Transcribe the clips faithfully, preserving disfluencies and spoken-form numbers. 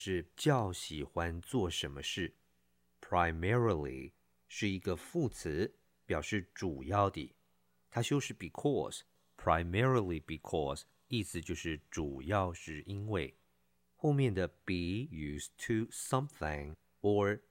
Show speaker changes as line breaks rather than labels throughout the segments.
是较喜欢做什么事。Primarily 是一个副词，表示主要的。它修饰 because，primarily because 意思就是主要是因为。后面的 be used to something or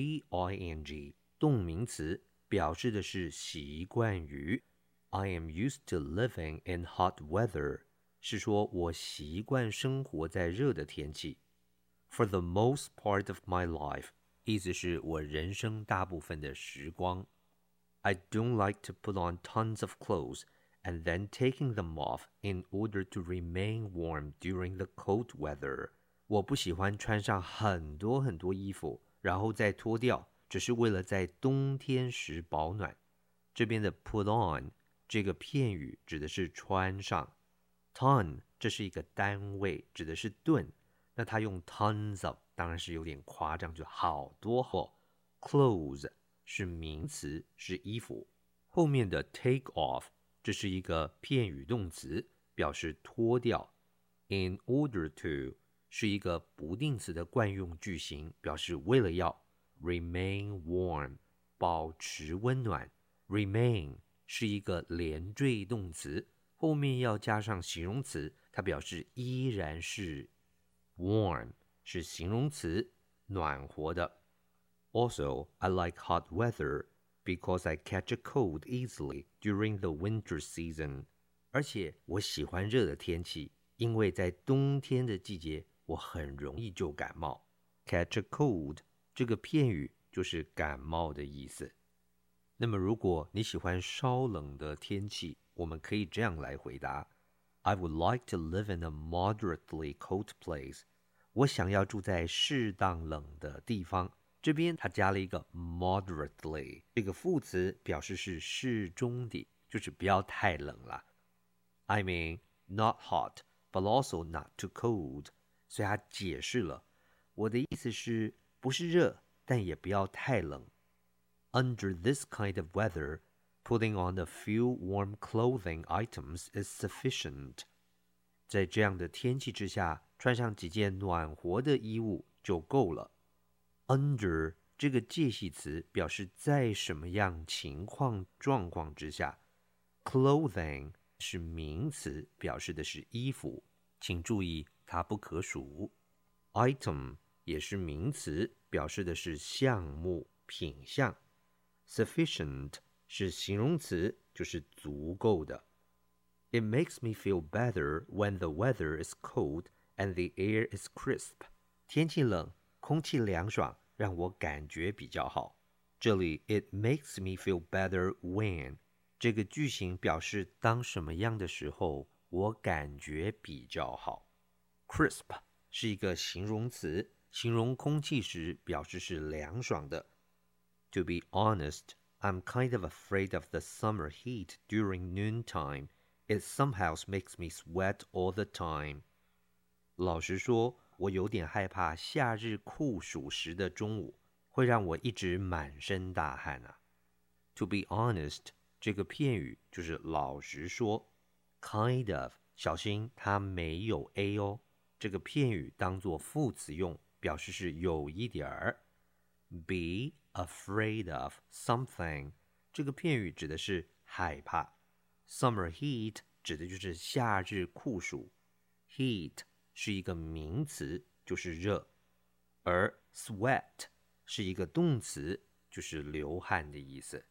V-ing 动名词表示的是习惯于。I am used to living in hot weather 是说我习惯生活在热的天气。For the most part of my life 意思是我人生大部分的时光。I don't like to put on tons of clothes and then taking them off in order to remain warm during the cold weather. 我不喜欢穿上很多很多衣服，然后再脱掉，只是为了在冬天时保暖。这边的 put on 这个片语指的是穿上。ton 这是一个单位，指的是吨。那它用 tons of 当然是有点夸张，就好多哦。Clothes 是名词，是衣服。后面的 take off 这是一个片语动词，表示脱掉。In order to 是一个不定词的惯用句型，表示为了要。Remain warm 保持温暖。Remain 是一个连缀动词，后面要加上形容词，它表示依然是。Warm 是形容词，暖和的。Also, I like hot weather because I catch a cold easily during the winter season. 而且我喜欢热的天气，因为在冬天的季节，我很容易就感冒。Catch a cold 这个片语就是感冒的意思。那么如果你喜欢稍冷的天气，我们可以这样来回答。I would like to live in a moderately cold place. 我想要住在适当冷的地方。这边它加了一个 moderately， 这个副词表示是适中的，就是不要太冷了。I mean, not hot, but also not too cold. 所以它解释了，我的意思是不是热，但也不要太冷。Under this kind of weather, putting on a few warm clothing items is sufficient. 在这样的天气之下，穿上几件暖和的衣物就够了。Under 这个介系词表示在什么样情况状况之下。Clothing 是名词，表示的是衣服，请注意它不可数。Item 也是名词，表示的是项目、品项。Sufficient 是形容词，就是足够的。It makes me feel better when the weather is cold and the air is crisp. 天气冷，空气凉爽，让我感觉比较好。这里 it makes me feel better when 这个句型表示当什么样的时候我感觉比较好。Crisp 是一个形容词，形容空气时表示是凉爽的。To be honest, I'm kind of afraid of the summer heat during noontime. It somehow makes me sweat all the time. 老实说，我有点害怕夏日酷暑时的中午会让我一直满身大汗啊。To be honest 这个片语就是老实说。Kind of 小心它没有 a 哦，这个片语当作副词用，表示是有一点儿。Be afraid of something 这个片语指的是害怕。Summer heat 指的就是夏日酷暑。Heat 是一个名词，就是热。而 sweat 是一个动词，就是流汗的意思。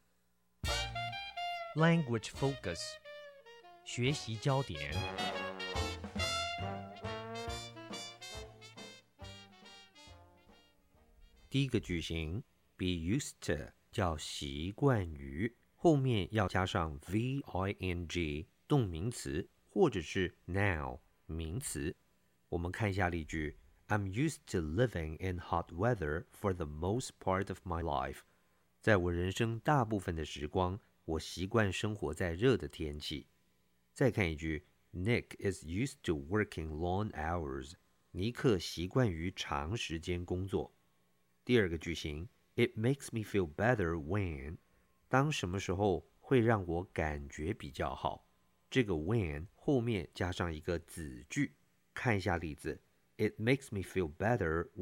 Language focus 学习焦点。
第一个句型 be used to 叫习惯于，后面要加上 V-ing 动名词，或者是 now 名词。我们看一下例句 I'm used to living in hot weather for the most part of my life. 在我人生大部分的时光，我习惯生活在热的天气。再看一句 Nick is used to working long hours. 尼克习惯于长时间工作。第二个句型 It makes me feel better when 当什么时候会让我感觉比较好。这个 when 后面加上一个子句，看一下例子 It makes me feel better